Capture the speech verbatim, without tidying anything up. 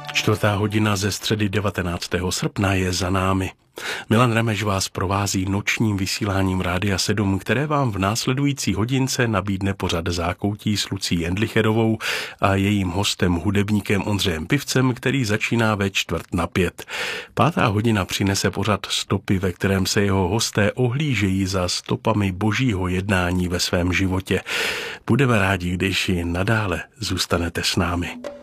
Čtvrtá hodina ze středy devatenáctého srpna je za námi. Milan Remeš vás provází nočním vysíláním Rádia sedm, které vám v následující hodince nabídne pořad Zákoutí s Lucí Endlicherovou a jejím hostem hudebníkem Ondřejem Pivcem, který začíná ve čtvrt na pět. Pátá hodina přinese pořad Stopy, ve kterém se jeho hosté ohlížejí za stopami božího jednání ve svém životě. Budeme rádi, když i nadále zůstanete s námi.